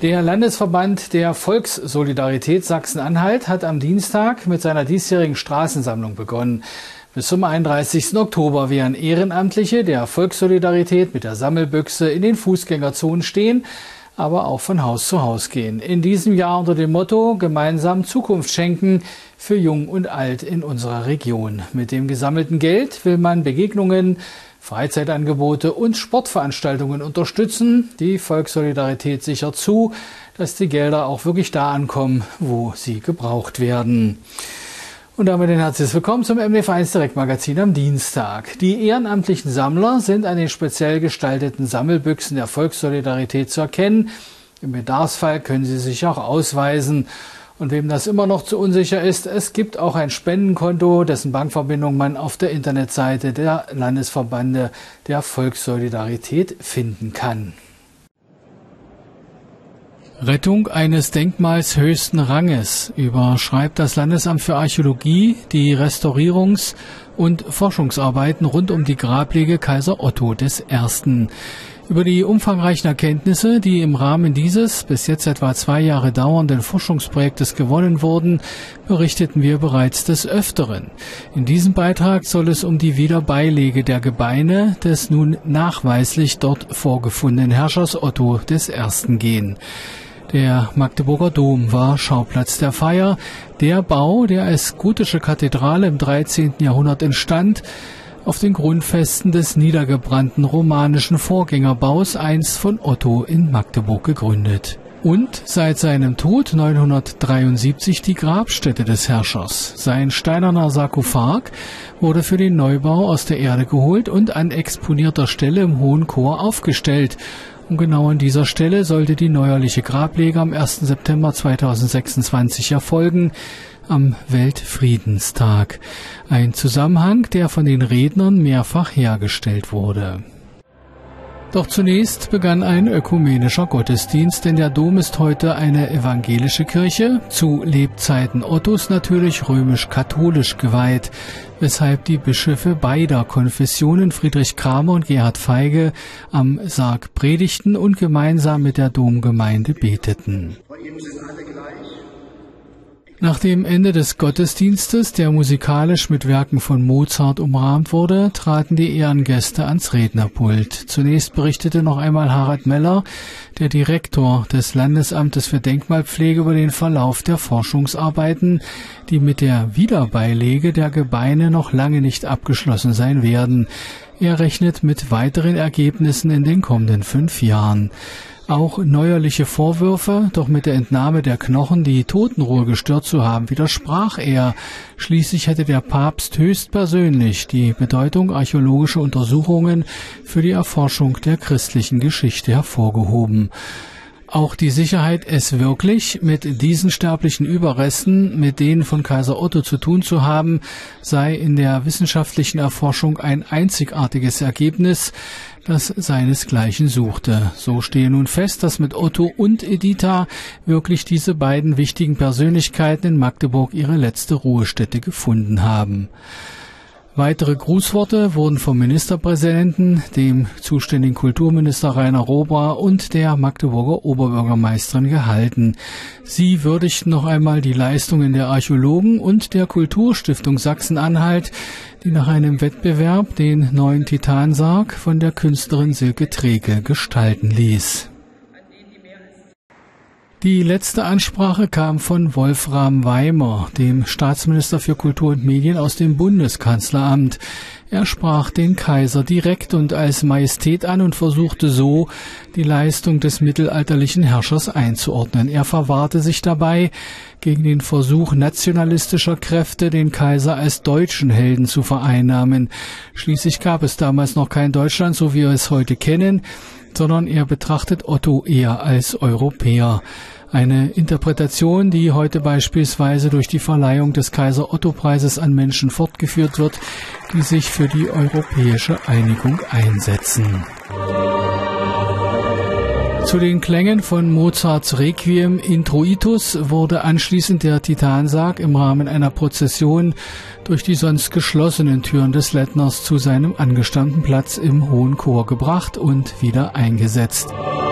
Der Landesverband der Volkssolidarität Sachsen-Anhalt hat am Dienstag mit seiner diesjährigen Straßensammlung begonnen. Bis zum 31. Oktober werden Ehrenamtliche der Volkssolidarität mit der Sammelbüchse in den Fußgängerzonen stehen, aber auch von Haus zu Haus gehen. In diesem Jahr unter dem Motto Gemeinsam Zukunft schenken für Jung und Alt in unserer Region. Mit dem gesammelten Geld will man Begegnungen, Freizeitangebote und Sportveranstaltungen unterstützen. Die Volkssolidarität sichert zu, dass die Gelder auch wirklich da ankommen, wo sie gebraucht werden. Und damit ein herzliches Willkommen zum MDR1 Direktmagazin am Dienstag. Die ehrenamtlichen Sammler sind an den speziell gestalteten Sammelbüchsen der Volkssolidarität zu erkennen. Im Bedarfsfall können sie sich auch ausweisen. Und wem das immer noch zu unsicher ist, es gibt auch ein Spendenkonto, dessen Bankverbindung man auf der Internetseite der Landesverbände der Volkssolidarität finden kann. Rettung eines Denkmals höchsten Ranges überschreibt das Landesamt für Archäologie die Restaurierungs- und Forschungsarbeiten rund um die Grablege Kaiser Otto I. Über die umfangreichen Erkenntnisse, die im Rahmen dieses bis jetzt etwa 2 Jahre dauernden Forschungsprojektes gewonnen wurden, berichteten wir bereits des Öfteren. In diesem Beitrag soll es um die Wiederbeilege der Gebeine des nun nachweislich dort vorgefundenen Herrschers Otto I. gehen. Der Magdeburger Dom war Schauplatz der Feier. Der Bau, der als gotische Kathedrale im 13. Jahrhundert entstand, auf den Grundfesten des niedergebrannten romanischen Vorgängerbaus, einst von Otto in Magdeburg gegründet. Und seit seinem Tod 973 die Grabstätte des Herrschers. Sein steinerner Sarkophag wurde für den Neubau aus der Erde geholt und an exponierter Stelle im Hohen Chor aufgestellt. Und genau an dieser Stelle sollte die neuerliche Grablege am 1. September 2026 erfolgen, am Weltfriedenstag. Ein Zusammenhang, der von den Rednern mehrfach hergestellt wurde. Doch zunächst begann ein ökumenischer Gottesdienst, denn der Dom ist heute eine evangelische Kirche, zu Lebzeiten Ottos natürlich römisch-katholisch geweiht, weshalb die Bischöfe beider Konfessionen Friedrich Kramer und Gerhard Feige am Sarg predigten und gemeinsam mit der Domgemeinde beteten. Nach dem Ende des Gottesdienstes, der musikalisch mit Werken von Mozart umrahmt wurde, traten die Ehrengäste ans Rednerpult. Zunächst berichtete noch einmal Harald Meller, der Direktor des Landesamtes für Denkmalpflege, über den Verlauf der Forschungsarbeiten, die mit der Wiederbeilege der Gebeine noch lange nicht abgeschlossen sein werden. Er rechnet mit weiteren Ergebnissen in den kommenden 5 Jahren. Auch neuerliche Vorwürfe, doch mit der Entnahme der Knochen die Totenruhe gestört zu haben, widersprach er. Schließlich hätte der Papst höchstpersönlich die Bedeutung archäologischer Untersuchungen für die Erforschung der christlichen Geschichte hervorgehoben. Auch die Sicherheit, es wirklich mit diesen sterblichen Überresten, mit denen von Kaiser Otto zu tun zu haben, sei in der wissenschaftlichen Erforschung ein einzigartiges Ergebnis, das seinesgleichen suchte. So stehe nun fest, dass mit Otto und Editha wirklich diese beiden wichtigen Persönlichkeiten in Magdeburg ihre letzte Ruhestätte gefunden haben. Weitere Grußworte wurden vom Ministerpräsidenten, dem zuständigen Kulturminister Rainer Rober und der Magdeburger Oberbürgermeisterin gehalten. Sie würdigten noch einmal die Leistungen der Archäologen und der Kulturstiftung Sachsen-Anhalt, die nach einem Wettbewerb den neuen Titansarg von der Künstlerin Silke Treke gestalten ließ. Die letzte Ansprache kam von Wolfram Weimer, dem Staatsminister für Kultur und Medien aus dem Bundeskanzleramt. Er sprach den Kaiser direkt und als Majestät an und versuchte so, die Leistung des mittelalterlichen Herrschers einzuordnen. Er verwahrte sich dabei gegen den Versuch nationalistischer Kräfte, den Kaiser als deutschen Helden zu vereinnahmen. Schließlich gab es damals noch kein Deutschland, so wie wir es heute kennen, sondern er betrachtet Otto eher als Europäer. Eine Interpretation, die heute beispielsweise durch die Verleihung des Kaiser-Otto-Preises an Menschen fortgeführt wird, die sich für die europäische Einigung einsetzen. Zu den Klängen von Mozarts Requiem Introitus wurde anschließend der Titansarg im Rahmen einer Prozession durch die sonst geschlossenen Türen des Lettners zu seinem angestammten Platz im Hohen Chor gebracht und wieder eingesetzt.